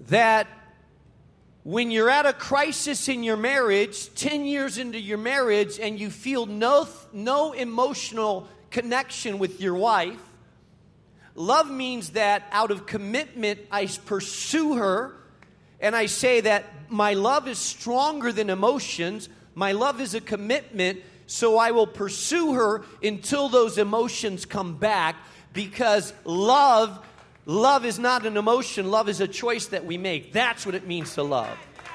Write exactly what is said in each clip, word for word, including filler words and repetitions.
that when you're at a crisis in your marriage, ten years into your marriage, and you feel no, no emotional connection with your wife, love means that out of commitment, I pursue her, and I say that my love is stronger than emotions. My love is a commitment, so I will pursue her until those emotions come back, because love, love is not an emotion. Love is a choice that we make. That's what it means to love.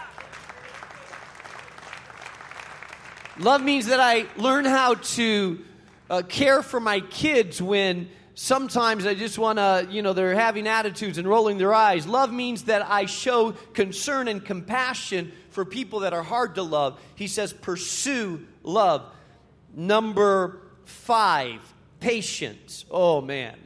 Love means that I learn how to uh, care for my kids when sometimes I just want to, you know, they're having attitudes and rolling their eyes. Love means that I show concern and compassion for people that are hard to love. He says, pursue love. Number five, patience. Oh, man.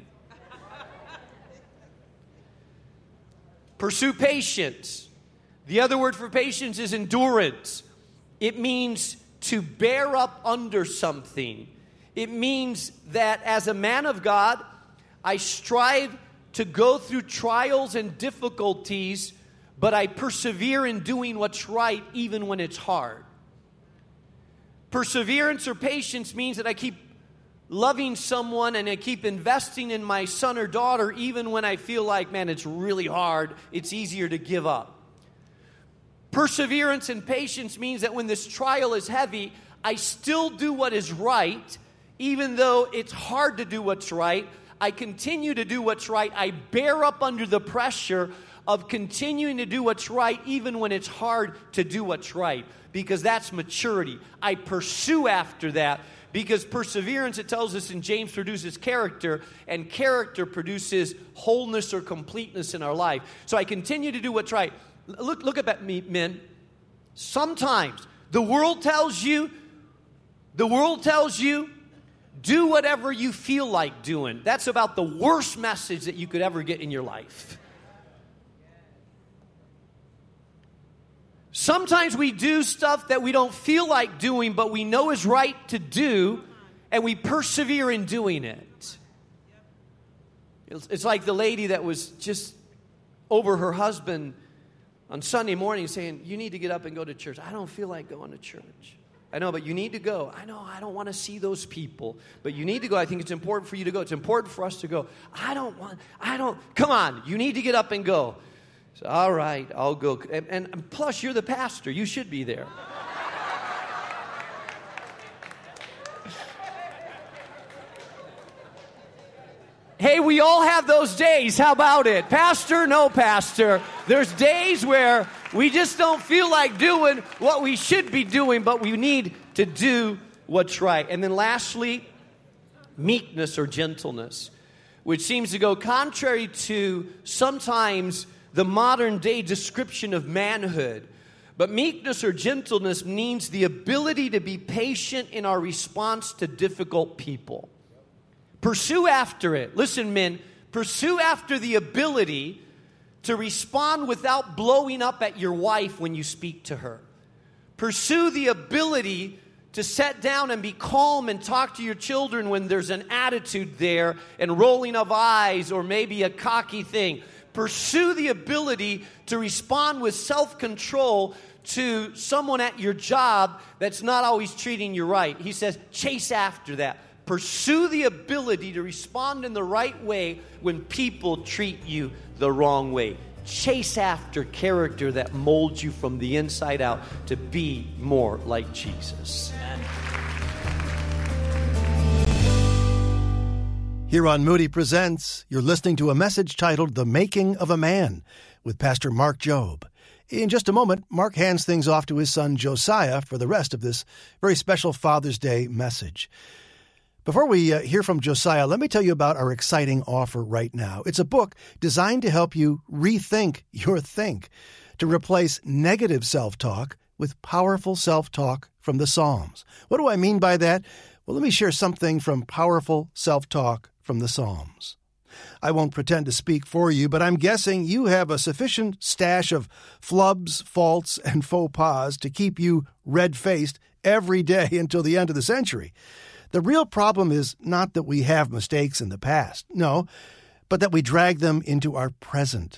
Pursue patience. The other word for patience is endurance. It means to bear up under something. It means that as a man of God, I strive to go through trials and difficulties, but I persevere in doing what's right even when it's hard. Perseverance or patience means that I keep loving someone and I keep investing in my son or daughter even when I feel like, man, it's really hard. It's easier to give up. Perseverance and patience means that when this trial is heavy, I still do what is right. Even though it's hard to do what's right, I continue to do what's right. I bear up under the pressure of continuing to do what's right even when it's hard to do what's right, because that's maturity. I pursue after that because perseverance, it tells us in James, produces character, and character produces wholeness or completeness in our life. So I continue to do what's right. Look, look at me, men. Sometimes the world tells you, the world tells you, do whatever you feel like doing. That's about the worst message that you could ever get in your life. Sometimes we do stuff that we don't feel like doing, but we know is right to do, and we persevere in doing it. It's like the lady that was just over her husband on Sunday morning saying, you need to get up and go to church. I don't feel like going to church. I know, but you need to go. I know, I don't want to see those people, but you need to go. I think it's important for you to go. It's important for us to go. I don't want, I don't, come on, you need to get up and go. So, all right, I'll go. And, and plus, you're the pastor. You should be there. Hey, we all have those days. How about it? Pastor, no pastor. There's days where we just don't feel like doing what we should be doing, but we need to do what's right. And then lastly, meekness or gentleness, which seems to go contrary to sometimes the modern day description of manhood. But meekness or gentleness means the ability to be patient in our response to difficult people. Pursue after it. Listen, men, pursue after the ability to respond without blowing up at your wife when you speak to her. Pursue the ability to sit down and be calm and talk to your children when there's an attitude there and rolling of eyes or maybe a cocky thing. Pursue the ability to respond with self-control to someone at your job that's not always treating you right. He says, chase after that. Pursue the ability to respond in the right way when people treat you the wrong way. Chase after character that molds you from the inside out to be more like Jesus. Here on Moody Presents, you're listening to a message titled The Making of a Man with Pastor Mark Jobe. In just a moment, Mark hands things off to his son Josiah for the rest of this very special Father's Day message. Before we uh, hear from Josiah, let me tell you about our exciting offer right now. It's a book designed to help you rethink your think, to replace negative self-talk with powerful self-talk from the Psalms. What do I mean by that? Well, let me share something from powerful self-talk from the Psalms. I won't pretend to speak for you, but I'm guessing you have a sufficient stash of flubs, faults, and faux pas to keep you red-faced every day until the end of the century. The real problem is not that we have mistakes in the past, no, but that we drag them into our present.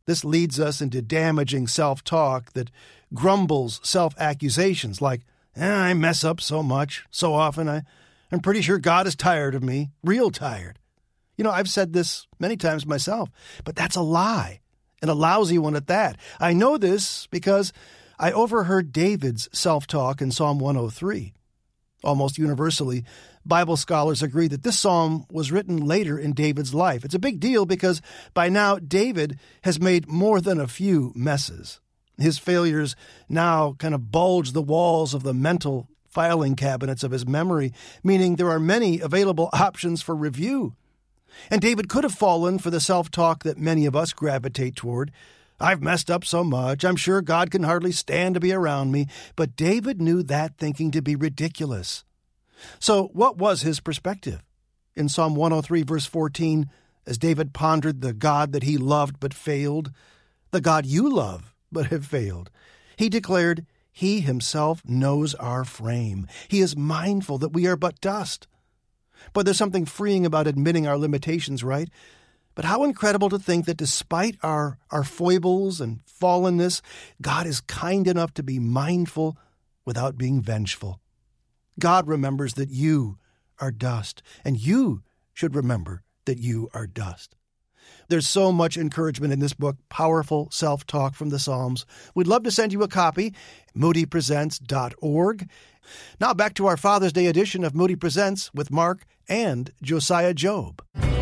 This leads us into damaging self-talk that grumbles self-accusations like, eh, I mess up so much, so often, I, I'm pretty sure God is tired of me, real tired. You know, I've said this many times myself, but that's a lie, and a lousy one at that. I know this because I overheard David's self-talk in Psalm one oh three. Almost universally, Bible scholars agree that this psalm was written later in David's life. It's a big deal because by now David has made more than a few messes. His failures now kind of bulge the walls of the mental filing cabinets of his memory, meaning there are many available options for review. And David could have fallen for the self-talk that many of us gravitate toward. I've messed up so much, I'm sure God can hardly stand to be around me. But David knew that thinking to be ridiculous. So what was his perspective? In Psalm one oh three, verse fourteen, as David pondered the God that he loved but failed, the God you love but have failed, he declared, He himself knows our frame. He is mindful that we are but dust. But there's something freeing about admitting our limitations, right? But how incredible to think that despite our, our foibles and fallenness, God is kind enough to be mindful without being vengeful. God remembers that you are dust, and you should remember that you are dust. There's so much encouragement in this book, Powerful Self-Talk from the Psalms. We'd love to send you a copy, moody presents dot org. Now back to our Father's Day edition of Moody Presents with Mark and Josiah Jobe.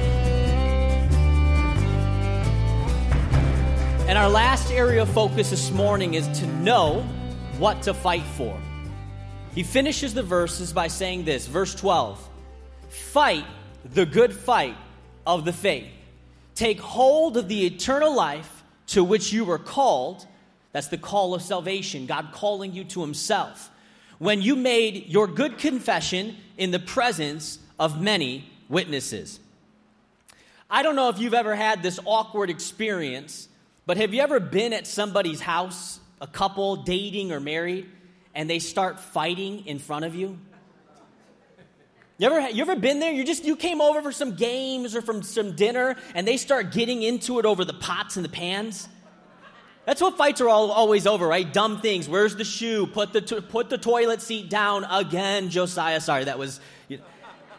And our last area of focus this morning is to know what to fight for. He finishes the verses by saying this, verse twelve, fight the good fight of the faith. Take hold of the eternal life to which you were called. That's the call of salvation, God calling you to himself. When you made your good confession in the presence of many witnesses. I don't know if you've ever had this awkward experience, but have you ever been at somebody's house, a couple dating or married, and they start fighting in front of you? You ever, you ever been there? You just you came over for some games or from some dinner, and they start getting into it over the pots and the pans? That's what fights are all, always over, right? Dumb things. Where's the shoe? Put the to, put the toilet seat down again, Josiah. Sorry, that was... You know.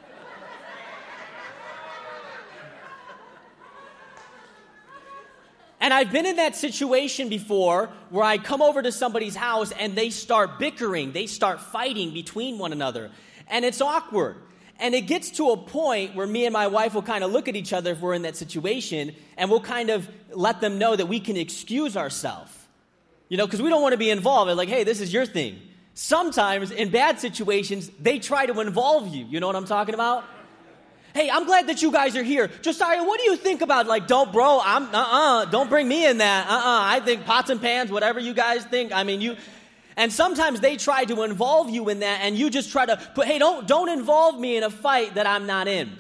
And I've been in that situation before where I come over to somebody's house and they start bickering. They start fighting between one another. And it's awkward. And it gets to a point where me and my wife will kind of look at each other if we're in that situation, and we'll kind of let them know that we can excuse ourselves. You know, because we don't want to be involved. They're like, hey, this is your thing. Sometimes in bad situations, they try to involve you. You know what I'm talking about? Hey, I'm glad that you guys are here. Josiah, what do you think about, like, don't, bro, I'm, uh-uh, don't bring me in that. Uh-uh, I think pots and pans, whatever you guys think. I mean, you... And sometimes they try to involve you in that, and you just try to put, hey, don't, don't involve me in a fight that I'm not in.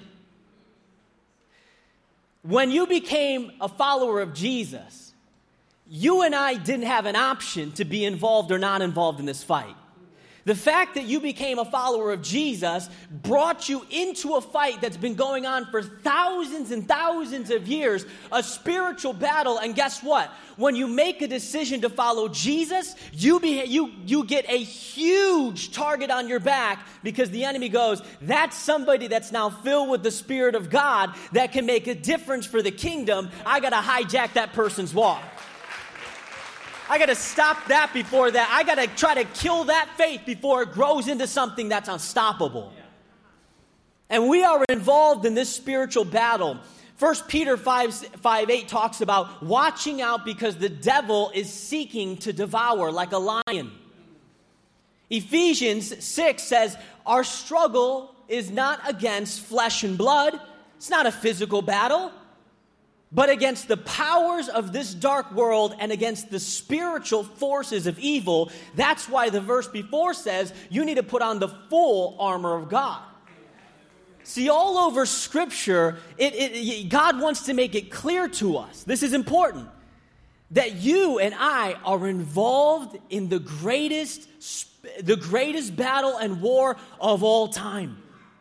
When you became a follower of Jesus, you and I didn't have an option to be involved or not involved in this fight. The fact that you became a follower of Jesus brought you into a fight that's been going on for thousands and thousands of years, a spiritual battle. And guess what? When you make a decision to follow Jesus, you, be, you, you get a huge target on your back because the enemy goes, that's somebody that's now filled with the Spirit of God that can make a difference for the kingdom. I got to hijack that person's walk. I got to stop that before that. I got to try to kill that faith before it grows into something that's unstoppable. And we are involved in this spiritual battle. First Peter five, five, eight talks about watching out because the devil is seeking to devour like a lion. Ephesians six says, our struggle is not against flesh and blood. It's not a physical battle, but against the powers of this dark world and against the spiritual forces of evil. That's why the verse before says you need to put on the full armor of God. See, all over Scripture, it, it, God wants to make it clear to us, this is important, that you and I are involved in the greatest, the greatest battle and war of all time.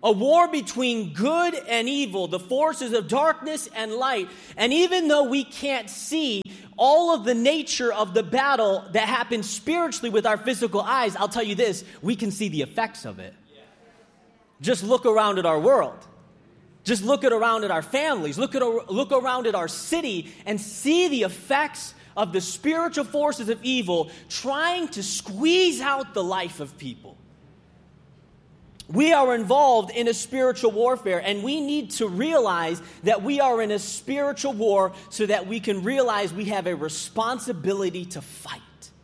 A war between good and evil, the forces of darkness and light. And even though we can't see all of the nature of the battle that happens spiritually with our physical eyes, I'll tell you this, we can see the effects of it. Just look around at our world. Just look at around at our families. Look at look around at our city and see the effects of the spiritual forces of evil trying to squeeze out the life of people. We are involved in a spiritual warfare, and we need to realize that we are in a spiritual war so that we can realize we have a responsibility to fight.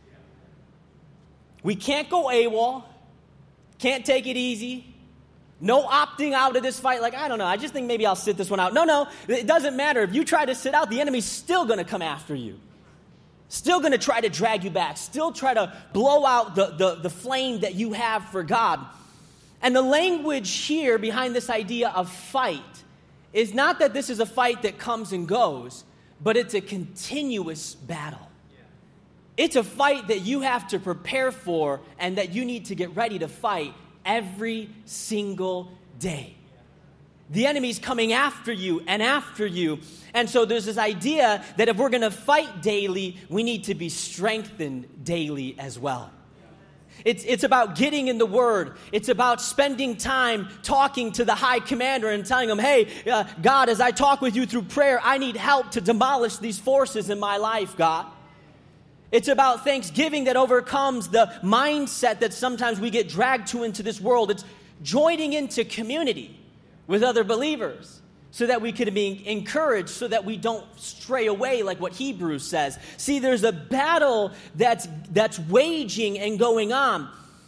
We can't go AWOL, can't take it easy. No opting out of this fight, like, I don't know, I just think maybe I'll sit this one out. No, no, it doesn't matter. If you try to sit out, the enemy's still going to come after you. Still going to try to drag you back. Still try to blow out the, the, the flame that you have for God. And the language here behind this idea of fight is not that this is a fight that comes and goes, but it's a continuous battle. It's a fight that you have to prepare for and that you need to get ready to fight every single day. The enemy's coming after you and after you. And so there's this idea that if we're going to fight daily, we need to be strengthened daily as well. It's, it's about getting in the Word. It's about spending time talking to the high commander and telling him, hey, uh, God, as I talk with you through prayer, I need help to demolish these forces in my life, God. It's about thanksgiving that overcomes the mindset that sometimes we get dragged to into this world. It's joining into community with other believers so that we can be encouraged, so that we don't stray away like what Hebrews says. See, there's a battle that's, that's waging and going on.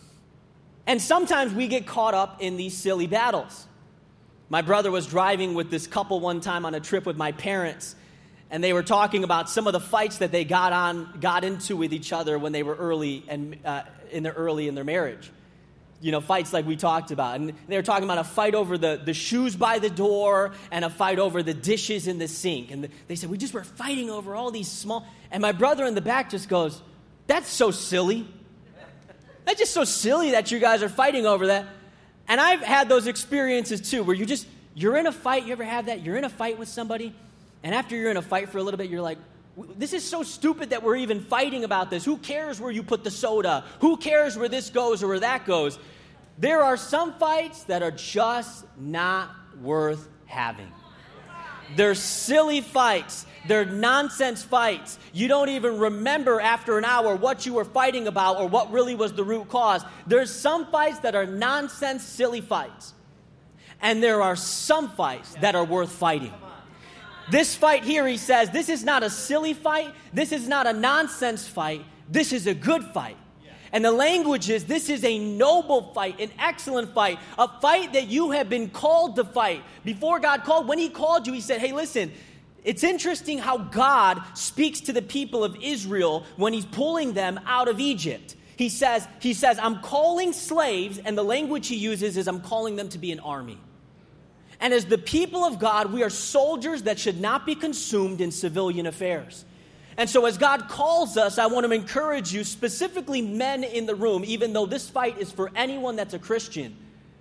And sometimes we get caught up in these silly battles. My brother was driving with this couple one time on a trip with my parents, and they were talking about some of the fights that they got on, got into with each other when they were early and uh, in their early in their marriage. You know, fights like we talked about. And they were talking about a fight over the, the shoes by the door and a fight over the dishes in the sink. And they said, we just were fighting over all these small... And my brother in the back just goes, that's so silly. That's just so silly that you guys are fighting over that. And I've had those experiences too, where you just, you're in a fight. You ever have that? You're in a fight with somebody, and after you're in a fight for a little bit, you're like, this is so stupid that we're even fighting about this. Who cares where you put the soda? Who cares where this goes or where that goes? There are some fights that are just not worth having. They're silly fights. They're nonsense fights. You don't even remember after an hour what you were fighting about or what really was the root cause. There's some fights that are nonsense, silly fights. And there are some fights that are worth fighting. This fight here, he says, this is not a silly fight. This is not a nonsense fight. This is a good fight. And the language is, this is a noble fight, an excellent fight, a fight that you have been called to fight. Before God called, when he called you, he said, hey, listen, it's interesting how God speaks to the people of Israel when he's pulling them out of Egypt. He says, he says, I'm calling slaves, and the language he uses is I'm calling them to be an army. And as the people of God, we are soldiers that should not be consumed in civilian affairs. And so as God calls us, I want to encourage you, specifically men in the room, even though this fight is for anyone that's a Christian,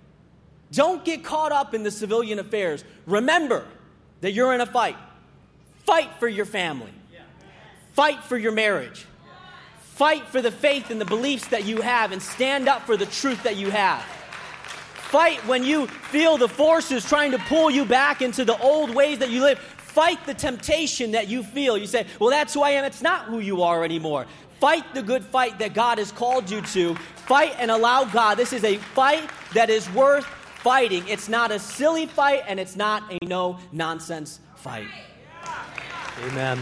don't get caught up in the civilian affairs. Remember that you're in a fight. Fight for your family. Fight for your marriage. Fight for the faith and the beliefs that you have, and stand up for the truth that you have. Fight when you feel the forces trying to pull you back into the old ways that you live. Fight the temptation that you feel. You say, well, that's who I am. It's not who you are anymore. Fight the good fight that God has called you to. Fight and allow God. This is a fight that is worth fighting. It's not a silly fight, and it's not a no-nonsense fight. Amen.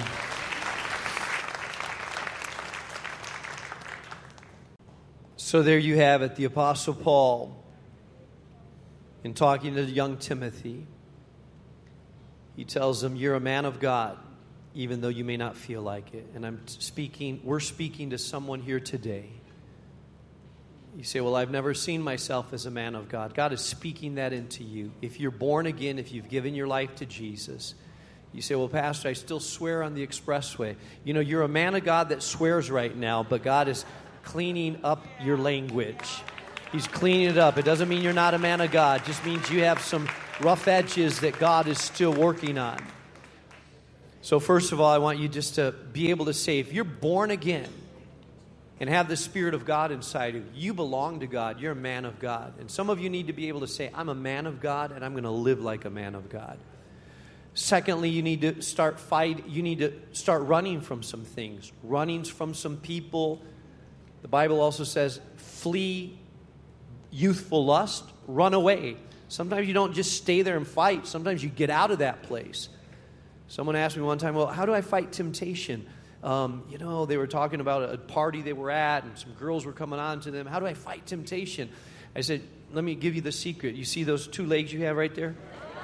So there you have it, the Apostle Paul, in talking to young Timothy, he tells him, you're a man of God, even though you may not feel like it. And I'm speaking, we're speaking to someone here today. You say, well, I've never seen myself as a man of God. God is speaking that into you. If you're born again, if you've given your life to Jesus, you say, well, Pastor, I still swear on the expressway. You know, you're a man of God that swears right now, but God is cleaning up your language. He's cleaning it up. It doesn't mean you're not a man of God. It just means you have some rough edges that God is still working on. So first of all, I want you just to be able to say, if you're born again and have the Spirit of God inside you, you belong to God. You're a man of God. And some of you need to be able to say, I'm a man of God, and I'm going to live like a man of God. Secondly, you need to start fight. You need to start running from some things, running from some people. The Bible also says, flee youthful lust, run away. Sometimes you don't just stay there and fight. Sometimes you get out of that place. Someone asked me one time, well, how do I fight temptation? Um, you know, they were talking about a party they were at, and some girls were coming on to them. How do I fight temptation? I said, let me give you the secret. You see those two legs you have right there?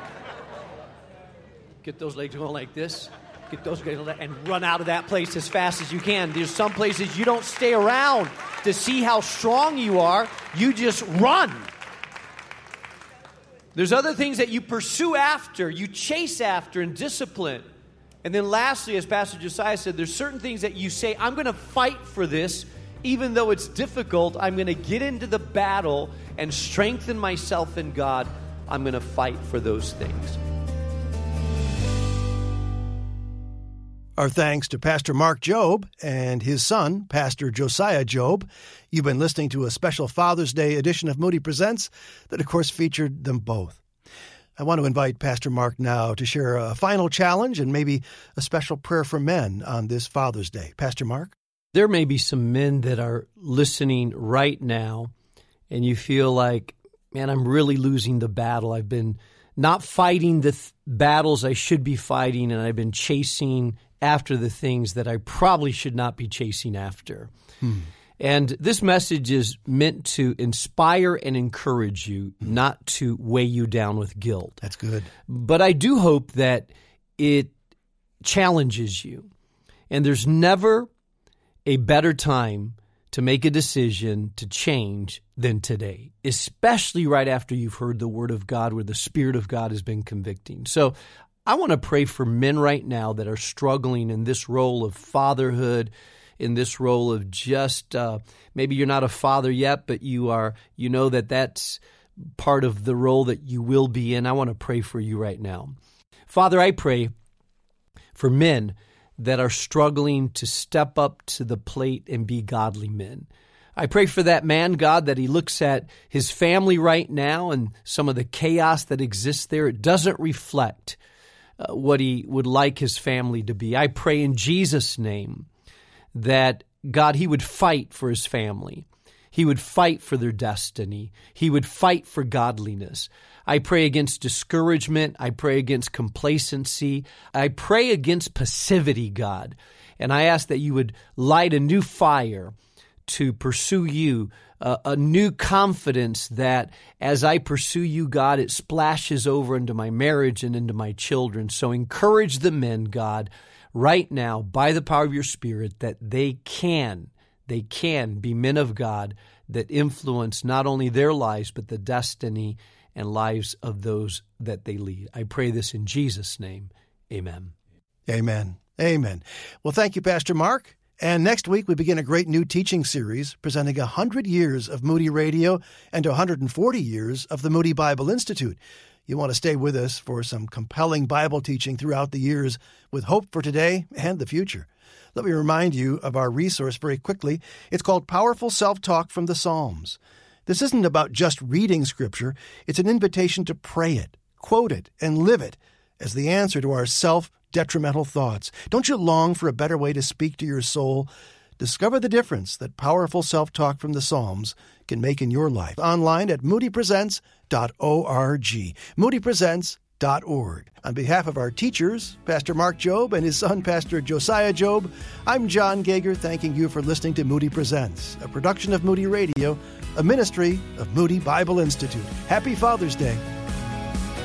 Get those legs going like this. Get those legs and run out of that place as fast as you can. There's some places you don't stay around to see how strong you are. You just run. There's other things that you pursue after, you chase after and discipline. And then lastly, as Pastor Josiah said, there's certain things that you say, I'm going to fight for this, even though it's difficult. I'm going to get into the battle and strengthen myself in God. I'm going to fight for those things. Our thanks to Pastor Mark Jobe and his son, Pastor Josiah Jobe. You've been listening to a special Father's Day edition of Moody Presents that, of course, featured them both. I want to invite Pastor Mark now to share a final challenge and maybe a special prayer for men on this Father's Day. Pastor Mark? There may be some men that are listening right now, and you feel like, man, I'm really losing the battle. I've been not fighting the th- battles I should be fighting, and I've been chasing after the things that I probably should not be chasing after. Hmm. And this message is meant to inspire and encourage you, hmm. not to weigh you down with guilt. That's good. But I do hope that it challenges you. And there's never a better time to make a decision to change than today, especially right after you've heard the Word of God where the Spirit of God has been convicting. So I want to pray for men right now that are struggling in this role of fatherhood, in this role of just, uh, maybe you're not a father yet, but you are, you know that that's part of the role that you will be in. I want to pray for you right now. Father, I pray for men that are struggling to step up to the plate and be godly men. I pray for that man, God, that he looks at his family right now and some of the chaos that exists there. It doesn't reflect Uh, what he would like his family to be. I pray in Jesus' name that, God, he would fight for his family. He would fight for their destiny. He would fight for godliness. I pray against discouragement. I pray against complacency. I pray against passivity, God. And I ask that you would light a new fire to pursue you, uh, a new confidence that as I pursue you, God, it splashes over into my marriage and into my children. So encourage the men, God, right now by the power of your Spirit that they can, they can be men of God that influence not only their lives, but the destiny and lives of those that they lead. I pray this in Jesus' name. Amen. Amen. Amen. Well, thank you, Pastor Mark. And next week, we begin a great new teaching series presenting one hundred years of Moody Radio and one hundred forty years of the Moody Bible Institute. You want to stay with us for some compelling Bible teaching throughout the years with hope for today and the future. Let me remind you of our resource very quickly. It's called Powerful Self-Talk from the Psalms. This isn't about just reading Scripture. It's an invitation to pray it, quote it, and live it as the answer to our self-detrimental thoughts. Don't you long for a better way to speak to your soul? Discover the difference that powerful self-talk from the Psalms can make in your life. Online at moody presents dot org. moody presents dot org. On behalf of our teachers, Pastor Mark Jobe and his son, Pastor Josiah Jobe, I'm John Gager, thanking you for listening to Moody Presents, a production of Moody Radio, a ministry of Moody Bible Institute. Happy Father's Day.